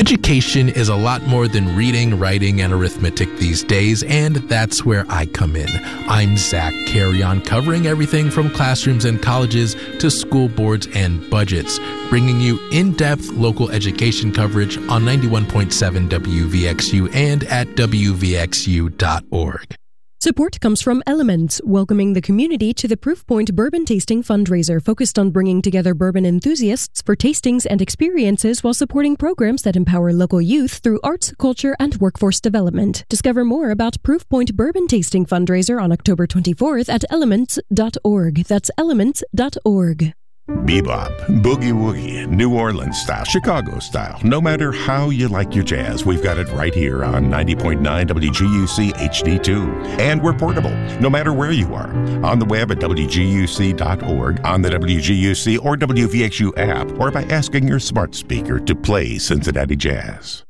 Education is a lot more than reading, writing, and arithmetic these days, and that's where I come in. I'm Zach Carrion, covering everything from classrooms and colleges to school boards and budgets, bringing you in-depth local education coverage on 91.7 WVXU and at WVXU.org. Support comes from Elements, welcoming the community to the Proof Point Bourbon Tasting Fundraiser, focused on bringing together bourbon enthusiasts for tastings and experiences while supporting programs that empower local youth through arts, culture, and workforce development. Discover more about Proof Point Bourbon Tasting Fundraiser on October 24th at elements.org. That's elements.org. Bebop, boogie woogie, New Orleans style, Chicago style. No matter how you like your jazz, we've got it right here on 90.9 WGUC HD2. And we're portable, no matter where you are. On the web at WGUC.org, on the WGUC or WVXU app, or by asking your smart speaker to play Cincinnati Jazz.